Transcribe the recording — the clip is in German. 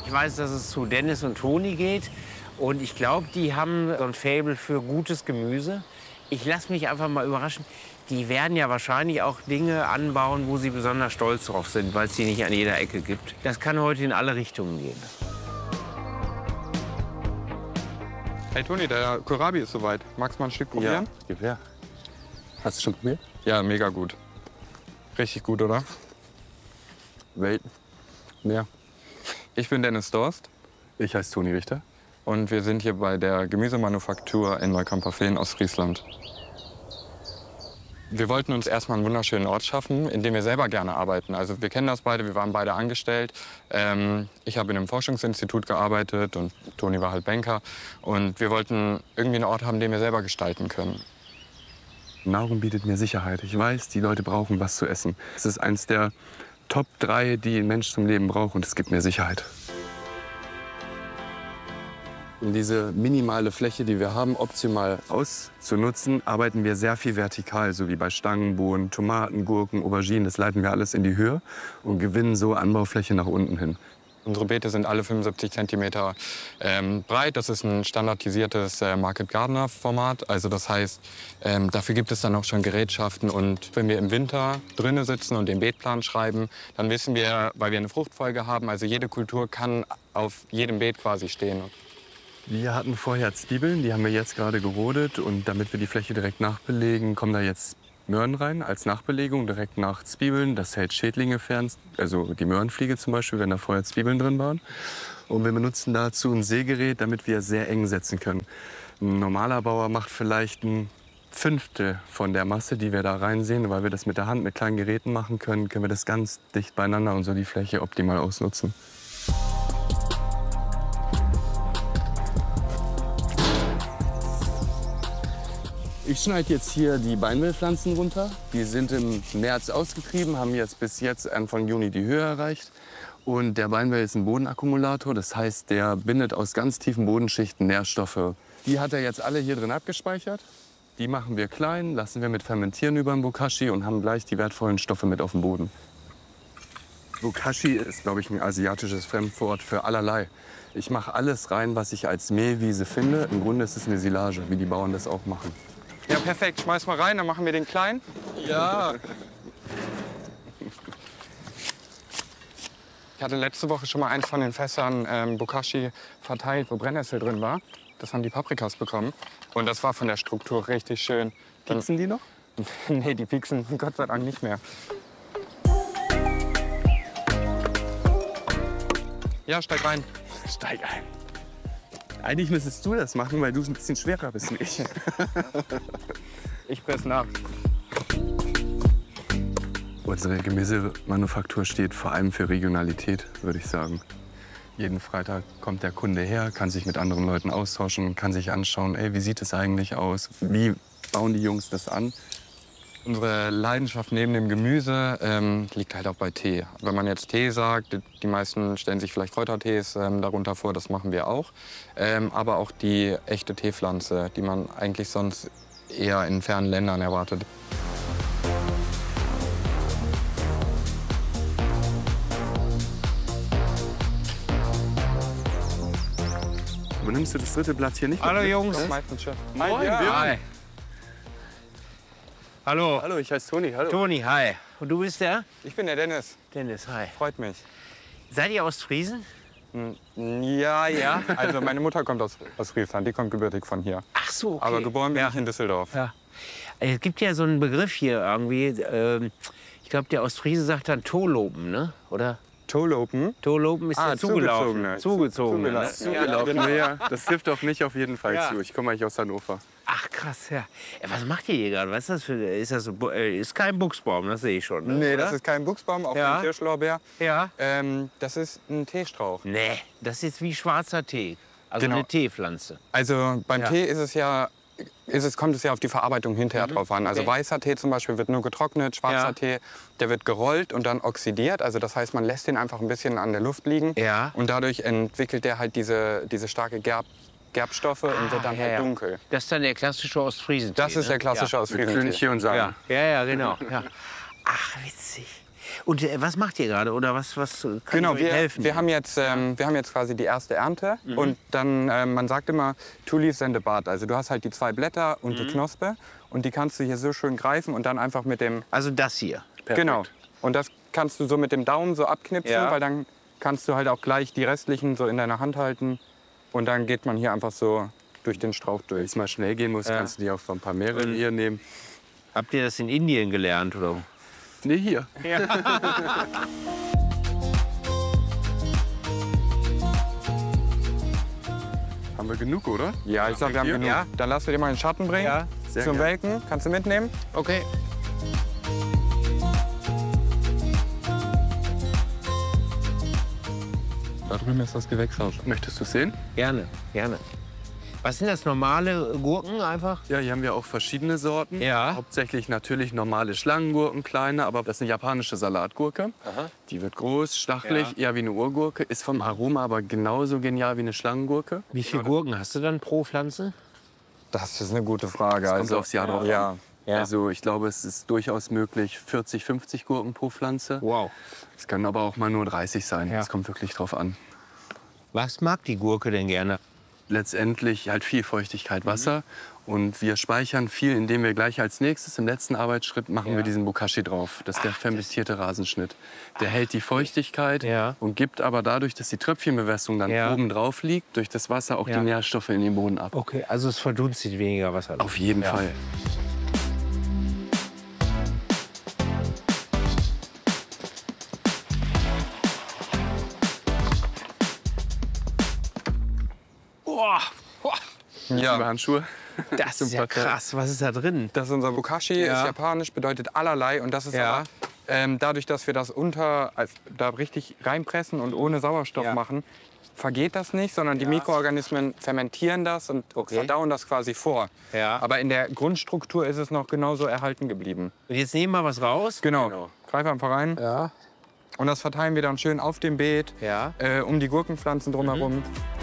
Ich weiß, dass es zu Dennis und Toni geht. Und ich glaube, die haben so ein Faible für gutes Gemüse. Ich lasse mich einfach mal überraschen. Die werden ja wahrscheinlich auch Dinge anbauen, wo sie besonders stolz drauf sind, weil es die nicht an jeder Ecke gibt. Das kann heute in alle Richtungen gehen. Hey Toni, der Kohlrabi ist soweit. Magst du mal ein Stück probieren? Ja, gib her. Hast du schon probiert? Ja, mega gut. Richtig gut, oder? Welt. Ja. Ich bin Dennis Dorst Ich heiße Toni Richter. und wir sind hier bei der Gemüsemanufaktur in Neukamperfehn, Ostfriesland. Wir wollten uns erstmal einen wunderschönen Ort schaffen, in dem wir selber gerne arbeiten. Also wir kennen das beide, wir waren beide angestellt. Ich habe in einem Forschungsinstitut gearbeitet und Toni war halt Banker. Und wir wollten irgendwie einen Ort haben, den wir selber gestalten können. Nahrung bietet mir Sicherheit. Ich weiß, die Leute brauchen was zu essen. Es ist eins der Top 3, die ein Mensch zum Leben braucht, und es gibt mir Sicherheit. Um diese minimale Fläche, die wir haben, optimal auszunutzen, arbeiten wir sehr viel vertikal, so wie bei Stangenbohnen, Tomaten, Gurken, Auberginen. Das leiten wir alles in die Höhe und gewinnen so Anbaufläche nach unten hin. Unsere Beete sind alle 75 cm breit. Das ist ein standardisiertes Market Gardener Format. Also das heißt, dafür gibt es dann auch schon Gerätschaften. Und wenn wir im Winter drinnen sitzen und den Beetplan schreiben, dann wissen wir, weil wir eine Fruchtfolge haben, also jede Kultur kann auf jedem Beet quasi stehen. Wir hatten vorher Zwiebeln, die haben wir jetzt gerade gerodet. Und damit wir die Fläche direkt nachbelegen, kommen da jetzt Möhren rein als Nachbelegung, direkt nach Zwiebeln. Das hält Schädlinge fern, also die Möhrenfliege zum Beispiel, wenn da vorher Zwiebeln drin waren. Und wir benutzen dazu ein Sägegerät, damit wir sehr eng setzen können. Ein normaler Bauer macht vielleicht ein Fünftel von der Masse, die wir da reinsehen. Weil wir das mit der Hand mit kleinen Geräten machen können, können wir das ganz dicht beieinander und so die Fläche optimal ausnutzen. Ich schneide jetzt hier die Beinmehlpflanzen runter. Die sind im März ausgetrieben, haben jetzt bis jetzt Anfang Juni die Höhe erreicht. Und der Beinmehl ist ein Bodenakkumulator, das heißt, der bindet aus ganz tiefen Bodenschichten Nährstoffe. Die hat er jetzt alle hier drin abgespeichert. Die machen wir klein, lassen wir mit fermentieren über den Bokashi und haben gleich die wertvollen Stoffe mit auf dem Boden. Bokashi ist, glaube ich, ein asiatisches Fremdwort für allerlei. Ich mache alles rein, was ich als Mehlwiese finde. Im Grunde ist es eine Silage, wie die Bauern das auch machen. Ja, perfekt. Schmeiß mal rein, dann machen wir den klein. Ja. Ich hatte letzte Woche schon mal eins von den Fässern Bokashi verteilt, wo Brennnessel drin war. Das haben die Paprikas bekommen. Und das war von der Struktur richtig schön. Pieksen die noch? Nee, die pieksen Gott sei Dank nicht mehr. Ja, steig rein. Steig ein. Eigentlich müsstest du das machen, weil du ein bisschen schwerer bist wie ich. Ich presse nach. Unsere Gemüsemanufaktur steht vor allem für Regionalität, würde ich sagen. Jeden Freitag kommt der Kunde her, kann sich mit anderen Leuten austauschen, kann sich anschauen, ey, wie sieht es eigentlich aus? Wie bauen die Jungs das an? Unsere Leidenschaft neben dem Gemüse liegt halt auch bei Tee. Wenn man jetzt Tee sagt, die meisten stellen sich vielleicht Kräutertees darunter vor, das machen wir auch. Aber auch die echte Teepflanze, die man eigentlich sonst eher in fernen Ländern erwartet. Aber nimmst du das dritte Blatt hier nicht? Hallo Jungs. Meistens schon. Moin, ja. Björn. Hi. Hallo. Hallo, ich heiße Toni. Hallo. Toni, hi. Und du bist der? Ich bin der Dennis. Dennis, hi. Freut mich. Seid ihr aus Friesen? Ja, ja. Also meine Mutter kommt aus Friesland, die kommt gebürtig von hier. Ach so, okay. Aber geboren bin ja. ich in Düsseldorf. Ja. Es gibt ja so einen Begriff hier irgendwie. Ich glaube, der Ostfriese sagt dann Tolopen, ne? Oder? Tolopen. Tolopen ist ja zugelaufen. Zugezogen. Ne? Zugelaufen, ja. Das trifft auf mich auf jeden Fall Ja. zu. Ich komme eigentlich aus Hannover. Ach krass, ja. Was macht ihr hier gerade? Was ist das für? Ist das so, ist kein Buchsbaum, das sehe ich schon. Ne? Nee, Oder? das ist kein Buchsbaum, auch Ja. kein Kirschlorbeer. Ja. Das ist ein Teestrauch. Nee, das ist wie schwarzer Tee. Also Genau. eine Teepflanze. Also beim Ja. Tee ist es ja, kommt es ja auf die Verarbeitung hinterher drauf an. Also Okay. weißer Tee zum Beispiel wird nur getrocknet, schwarzer Ja. Tee, der wird gerollt und dann oxidiert. Also das heißt, man lässt den einfach ein bisschen an der Luft liegen. Ja. Und dadurch entwickelt der halt diese starke Gerbstoffe und wird dann ja, halt ja. dunkel. Das ist dann der klassische Ostfriesentee. Das ist der klassische Mit Ostfriesentee. Klönchen und Samen. Ja, ja, ja, genau. Ja. Ach, witzig. Und was macht ihr gerade? Oder was kann Genau, ich euch helfen? wir haben jetzt quasi die erste Ernte. Und dann, man sagt immer, two leaves and a bud. Also du hast halt die 2 Blätter und die Knospe. Und die kannst du hier so schön greifen und dann einfach mit dem... Also das hier. Genau. Und das kannst du so mit dem Daumen so abknipsen, Ja. weil dann kannst du halt auch gleich die restlichen so in deiner Hand halten. Und dann geht man hier einfach so durch den Strauch Wenn durch. es mal schnell gehen muss, kannst du die auch von ein paar mehreren hier nehmen. Habt ihr das in Indien gelernt, oder? Nee, hier. Haben wir genug, oder? Ja, ich sag, wir haben Hier? genug. Ja. Dann lass wir dir mal in den Schatten bringen. Ja, sehr Zum gern. Welken. Kannst du mitnehmen? Okay. Da drüben ist das Gewächshaus. Möchtest du sehen? Gerne, gerne. Was sind das, normale Gurken einfach? Ja, hier haben wir auch verschiedene Sorten. Ja. Hauptsächlich natürlich normale Schlangengurken, kleine, aber das ist eine japanische Salatgurke. Die wird groß, stachelig, eher wie eine Urgurke, ist vom Aroma aber genauso genial wie eine Schlangengurke. Wie viele Gurken hast du dann pro Pflanze? Das ist eine gute Frage. Kommt aufs Jahr drauf an. Ja. Ja. Also ich glaube, es ist durchaus möglich, 40, 50 Gurken pro Pflanze. Wow. Es können aber auch mal nur 30 sein. Ja. Es kommt wirklich drauf an. Was mag die Gurke denn gerne? Letztendlich halt viel Feuchtigkeit, Wasser. Und wir speichern viel, indem wir gleich als nächstes, im letzten Arbeitsschritt, machen wir diesen Bokashi drauf. Das ist der fermentierte Rasenschnitt. Der hält die Feuchtigkeit Ja. und gibt aber dadurch, dass die Tröpfchenbewässerung dann Ja. oben drauf liegt, durch das Wasser auch Ja. die Nährstoffe in den Boden ab. Okay, also es verdunstet weniger Wasser. Auf jeden Fall. Boah, Über Ja. Handschuhe. das ist ja krass. Was ist da drin? Das ist unser Bokashi, Ja. ist japanisch, bedeutet allerlei. Und das ist Ja. aber, dadurch, dass wir das da richtig reinpressen und ohne Sauerstoff Ja. machen, vergeht das nicht, sondern die Mikroorganismen fermentieren das und verdauen das quasi vor. Ja. Aber in der Grundstruktur ist es noch genauso erhalten geblieben. Und jetzt nehmen wir was raus. Genau. Greif einfach rein. Ja. Und das verteilen wir dann schön auf dem Beet, Ja. um die Gurkenpflanzen drumherum.